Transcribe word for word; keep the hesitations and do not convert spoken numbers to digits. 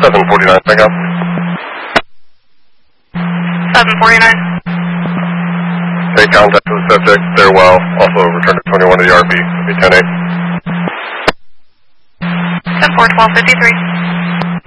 seven forty-nine, pick up. seven forty-nine. Take contact with the subject, stairwell, also return to twenty-one to the R B, be ten eight. ten four, twelve fifty-three.